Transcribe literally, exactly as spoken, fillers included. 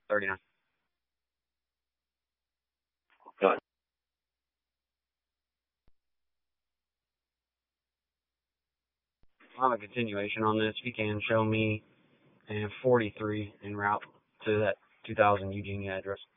thirty-nine. Go I'll have a continuation on this. If you can show me and forty-three en route to that two thousand Eugenia address.